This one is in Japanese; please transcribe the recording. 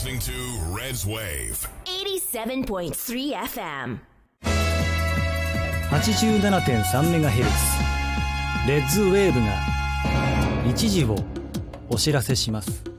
listening to Red's Wave 87.3 FM 87.3MHz レッズウェーブが1時をお知らせします。